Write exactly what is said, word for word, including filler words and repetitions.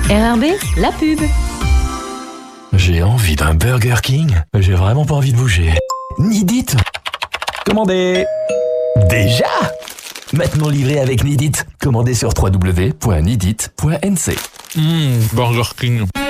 R R B, la pub. J'ai envie d'un Burger King. J'ai vraiment pas envie de bouger. Nidit. Commandez. Déjà. Maintenant livré avec Nidit. Commandez sur w w w point nidit point n c. Mmh, Burger King.